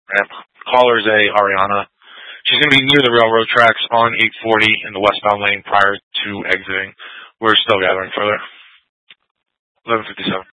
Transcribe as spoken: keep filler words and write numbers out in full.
ramp. Caller is a Ariana. She's going to be near the railroad tracks on eight forty in the westbound lane prior to exiting. We're still gathering further. eleven fifty-seven.